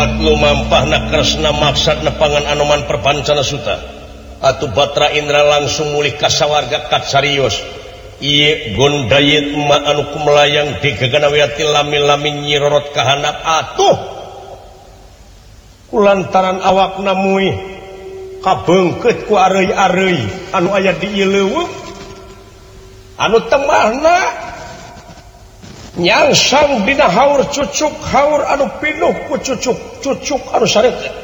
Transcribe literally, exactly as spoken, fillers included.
buat lumampah nakresna maksad nepangan Anoman perpancana suta atuh Batra Indra langsung mulih ka sawarga katsarios ieu gondayet ma anu kumelayang digaganawiati lami-lami nyirorot ka handap atuh kulantaran awakna muih kabeungkeut ku areuy-areuy anu aya di ieu leuweung anu temahna nyangsang dina haur cucuk haur anu pinuh ku cucuk cucuk anu sarete